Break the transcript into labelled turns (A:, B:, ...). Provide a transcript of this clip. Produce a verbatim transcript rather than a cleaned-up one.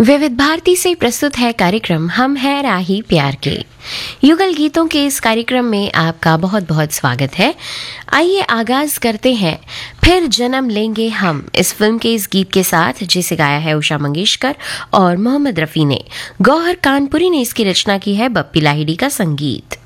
A: विविध भारती से प्रस्तुत है कार्यक्रम हम हैं राही प्यार के। युगल गीतों के इस कार्यक्रम में आपका बहुत बहुत स्वागत है। आइए आगाज करते हैं फिर जन्म लेंगे हम इस फिल्म के इस गीत के साथ, जिसे गाया है उषा मंगेशकर और मोहम्मद रफ़ी ने। गौहर कानपुरी ने इसकी रचना की है, बप्पी लाहिड़ी का संगीत।